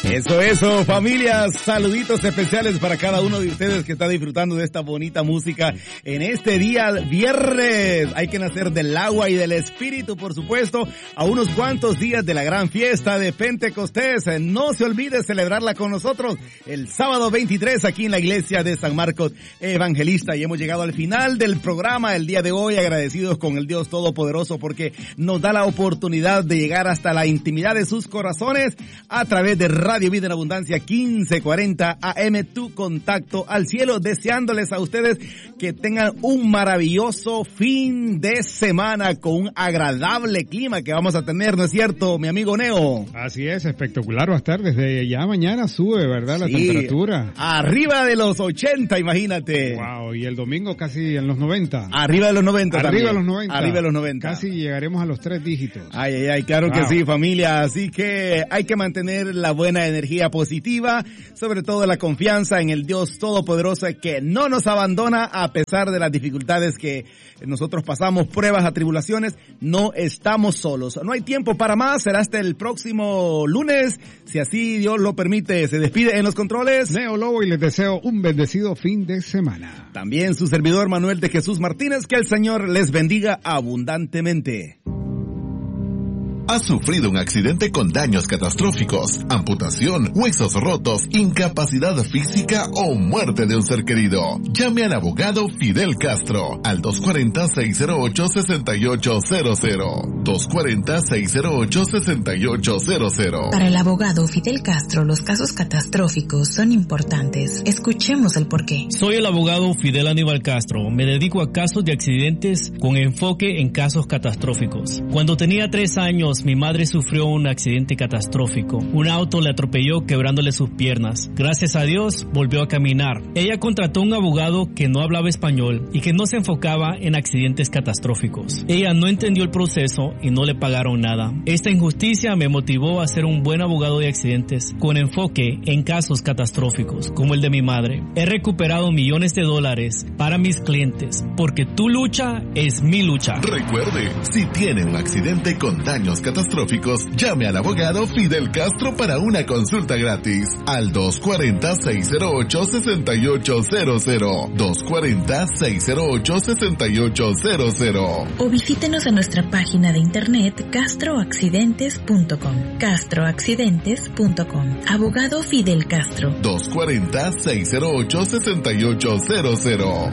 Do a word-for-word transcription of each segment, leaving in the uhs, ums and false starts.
Eso, eso, familias, saluditos especiales para cada uno de ustedes que está disfrutando de esta bonita música en este día viernes. Hay que nacer del agua y del espíritu, por supuesto, a unos cuantos días de la gran fiesta de Pentecostés. No se olvide celebrarla con nosotros el sábado veintitrés aquí en la iglesia de San Marcos Evangelista. Y hemos llegado al final del programa el día de hoy, agradecidos con el Dios Todopoderoso porque nos da la oportunidad de llegar hasta la intimidad de sus corazones a través de Radio Vida en Abundancia quince cuarenta A M, tu contacto al cielo, deseándoles a ustedes que tengan un maravilloso fin de semana con un agradable clima que vamos a tener, ¿no es cierto, mi amigo Neo? Así es, espectacular va a estar, desde ya mañana sube, ¿verdad? La sí, temperatura. Arriba de los ochenta, imagínate. Wow, y el domingo casi en los noventa. Arriba de los noventa Arriba también. de los noventa. Arriba de los noventa. Casi llegaremos a los tres dígitos. Ay, ay, ay, claro wow. que sí, familia. Así que hay que mantener la buena energía positiva, sobre todo la confianza en el Dios Todopoderoso que no nos abandona a pesar de las dificultades que nosotros pasamos, pruebas, atribulaciones. No estamos solos. No hay tiempo para más. Será hasta el próximo lunes, si así Dios lo permite. Se despide en los controles Neo Lobo y les deseo un bendecido fin de semana. También su servidor Manuel de Jesús Martínez. Que el Señor les bendiga abundantemente. ¿Has sufrido un accidente con daños catastróficos, amputación, huesos rotos, incapacidad física o muerte de un ser querido? Llame al abogado Fidel Castro al dos cuatro cero, seis cero ocho, seis ocho cero cero. dos cuatro cero, seis cero ocho, seis ocho cero cero. Para el abogado Fidel Castro, los casos catastróficos son importantes. Escuchemos el porqué. Soy el abogado Fidel Aníbal Castro. Me dedico a casos de accidentes con enfoque en casos catastróficos. Cuando tenía tres años, mi madre sufrió un accidente catastrófico. Un auto le atropelló quebrándole sus piernas. Gracias a Dios, volvió a caminar. Ella contrató un abogado que no hablaba español y que no se enfocaba en accidentes catastróficos. Ella no entendió el proceso y no le pagaron nada. Esta injusticia me motivó a ser un buen abogado de accidentes con enfoque en casos catastróficos, como el de mi madre. He recuperado millones de dólares para mis clientes, porque tu lucha es mi lucha. Recuerde, si tiene un accidente con daños catastróficos, llame al abogado Fidel Castro para una consulta gratis al dos cuatro cero, seis cero ocho, seis ocho cero cero. dos cuatro cero, seis cero ocho, seis ocho cero cero. O visítenos en nuestra página de internet castro accidentes punto com. castro accidentes punto com. Abogado Fidel Castro. dos cuatro cero, seis cero ocho, seis ocho cero cero.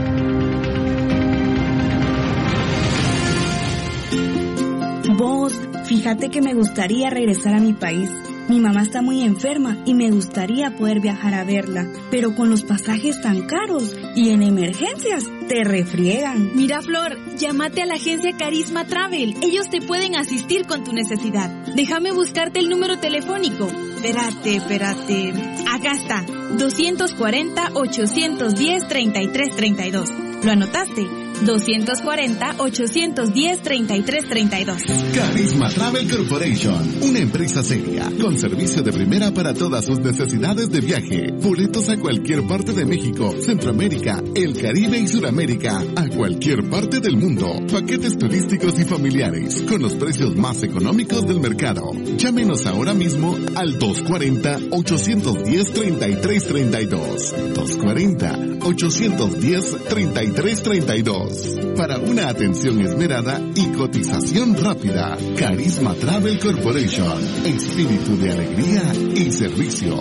Vos, fíjate que me gustaría regresar a mi país. Mi mamá está muy enferma y me gustaría poder viajar a verla, pero con los pasajes tan caros y en emergencias te refriegan. Mira, Flor, llámate a la agencia Carisma Travel. Ellos te pueden asistir con tu necesidad. Déjame buscarte el número telefónico. Espérate, espérate. Acá está. dos cuatro cero, ocho uno cero, tres tres tres dos. ¿Lo anotaste? dos cuatro cero, ocho uno cero, tres tres tres dos. Carisma Travel Corporation, una empresa seria, con servicio de primera para todas sus necesidades de viaje. Boletos a cualquier parte de México, Centroamérica, el Caribe y Sudamérica, a cualquier parte del mundo. Paquetes turísticos y familiares, con los precios más económicos del mercado. Llámenos ahora mismo al dos cuatro cero, ocho uno cero, tres tres tres dos. dos cuatro cero, ocho uno cero, tres tres tres dos. Para una atención esmerada y cotización rápida. Carisma Travel Corporation. Espíritu de alegría y servicio.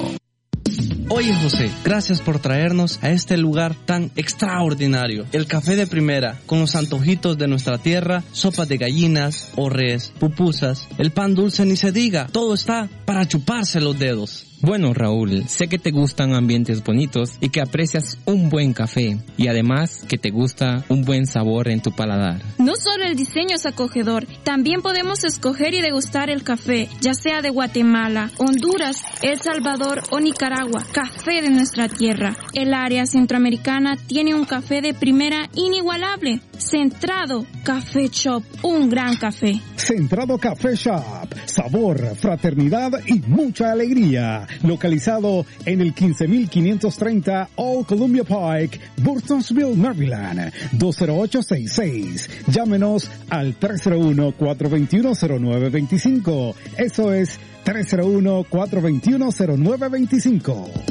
Oye, José, gracias por traernos a este lugar tan extraordinario. El café de primera, con los antojitos de nuestra tierra, sopas de gallinas, orres, pupusas, el pan dulce ni se diga. Todo está para chuparse los dedos. Bueno, Raúl, sé que te gustan ambientes bonitos y que aprecias un buen café y además que te gusta un buen sabor en tu paladar. No solo el diseño es acogedor, también podemos escoger y degustar el café, ya sea de Guatemala, Honduras, El Salvador o Nicaragua, café de nuestra tierra. El área centroamericana tiene un café de primera inigualable. Centrado Café Shop, un gran café. Centrado Café Shop, sabor, fraternidad y mucha alegría. Localizado en el quince mil quinientos treinta Old Columbia Pike, Burtonsville, Maryland, dos cero ocho seis seis. Llámenos al tres cero uno, cuatro dos uno, cero nueve dos cinco. Eso es tres cero uno, cuatro dos uno, cero nueve dos cinco.